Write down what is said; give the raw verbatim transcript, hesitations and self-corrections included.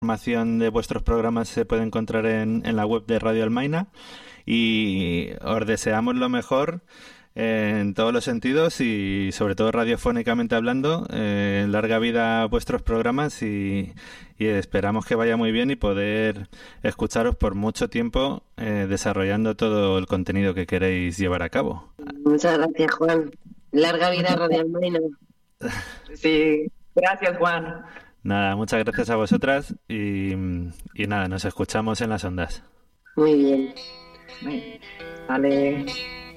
información de vuestros programas se puede encontrar en, en la web de Radio Almaina y os deseamos lo mejor en todos los sentidos y sobre todo radiofónicamente hablando. Eh, larga vida a vuestros programas y, y esperamos que vaya muy bien y poder escucharos por mucho tiempo eh, desarrollando todo el contenido que queréis llevar a cabo. Muchas gracias, Juan. Larga vida a Radio Almaina. Sí, gracias, Juan. Nada, muchas gracias a vosotras y, y nada, nos escuchamos en las ondas. Muy bien. Vale.